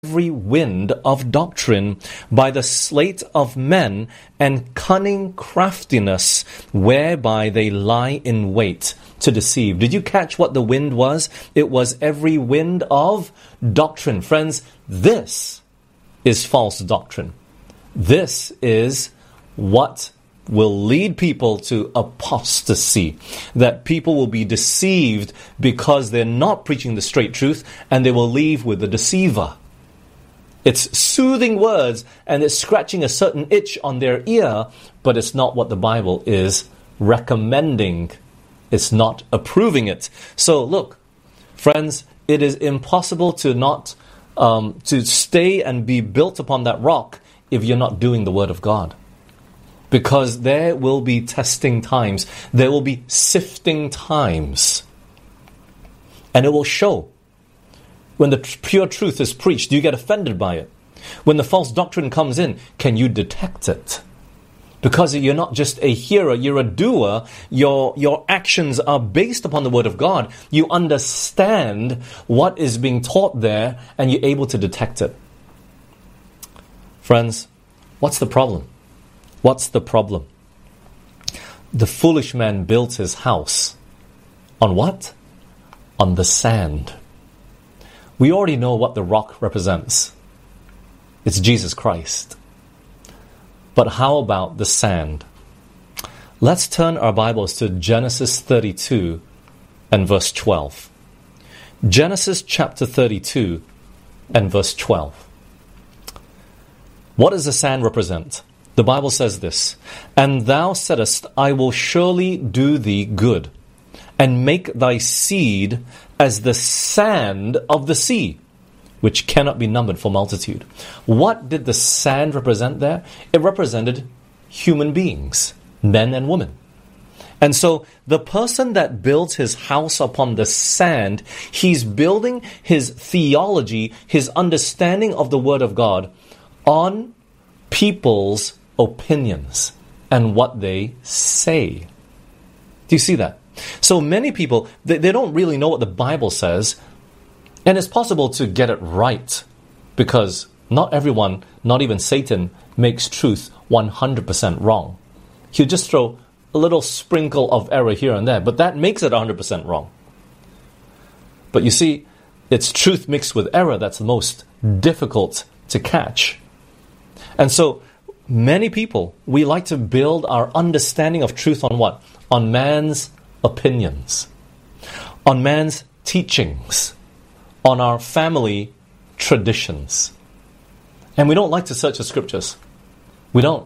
every wind of doctrine, by the sleight of men and cunning craftiness, whereby they lie in wait to deceive. Did you catch what the wind was? It was every wind of doctrine. Friends, this is false doctrine. This is what will lead people to apostasy, that people will be deceived because they're not preaching the straight truth, and they will leave with the deceiver. It's soothing words, and it's scratching a certain itch on their ear, but it's not what the Bible is recommending. It's not approving it. So look, friends, it is impossible to not to stay and be built upon that rock if you're not doing the Word of God. Because there will be testing times. There will be sifting times. And it will show. When the pure truth is preached, do you get offended by it? When the false doctrine comes in, can you detect it? Because you're not just a hearer, you're a doer. Your actions are based upon the Word of God. You understand what is being taught there, and you're able to detect it. Friends, what's the problem? What's the problem? The foolish man built his house on what? On the sand. We already know what the rock represents. It's Jesus Christ. But how about the sand? Let's turn our Bibles to Genesis 32 and verse 12. Genesis chapter 32 and verse 12. What does the sand represent? The Bible says this, "And thou saidst, I will surely do thee good, and make thy seed as the sand of the sea, which cannot be numbered for multitude." What did the sand represent there? It represented human beings, men and women. And so the person that builds his house upon the sand, he's building his theology, his understanding of the Word of God on people's opinions and what they say. Do you see that? So many people, they don't really know what the Bible says, and it's possible to get it right, because not everyone, not even Satan, makes truth 100% wrong. He'll just throw a little sprinkle of error here and there, but that makes it 100% wrong. But you see, it's truth mixed with error that's the most difficult to catch. And so many people, we like to build our understanding of truth on what? On man's opinions, on man's teachings, on our family traditions. And we don't like to search the scriptures. We don't.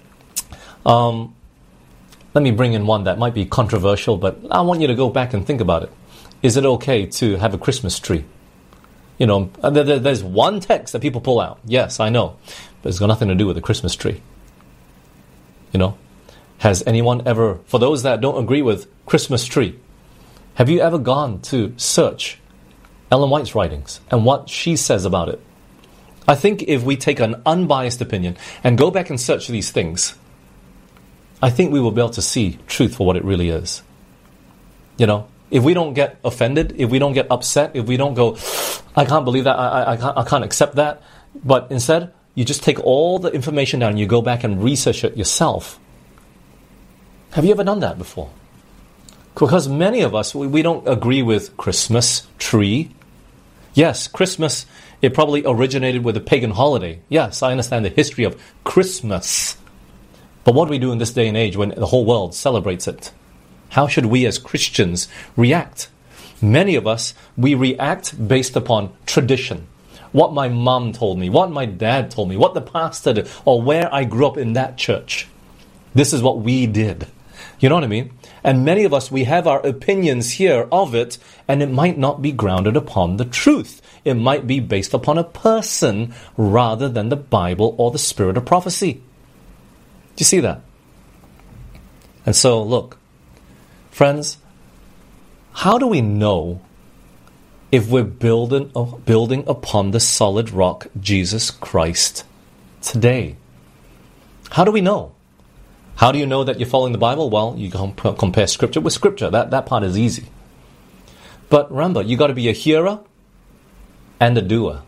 Let me bring in one that might be controversial, but I want you to go back and think about it. Is it okay to have a Christmas tree? You know, there's one text that people pull out. Yes, I know. But it's got nothing to do with the Christmas tree. You know? Has anyone ever, for those that don't agree with Christmas tree, have you ever gone to search Ellen White's writings and what she says about it? I think if we take an unbiased opinion and go back and search these things, I think we will be able to see truth for what it really is. You know? If we don't get offended, if we don't get upset, if we don't go, I can't believe that, I can't accept that, but instead, you just take all the information down and you go back and research it yourself. Have you ever done that before? Because many of us, we don't agree with Christmas tree. Yes, Christmas, it probably originated with a pagan holiday. Yes, I understand the history of Christmas. But what do we do in this day and age when the whole world celebrates it? How should we as Christians react? Many of us, we react based upon tradition. What my mom told me, what my dad told me, what the pastor did, or where I grew up in that church. This is what we did. You know what I mean? And many of us, we have our opinions here of it, and it might not be grounded upon the truth. It might be based upon a person rather than the Bible or the spirit of prophecy. Do you see that? And so, look, friends, how do we know if we're building upon the solid rock, Jesus Christ, today? How do we know? How do you know that you're following the Bible? Well, you compare Scripture with Scripture. That part is easy. But remember, you got to be a hearer and a doer.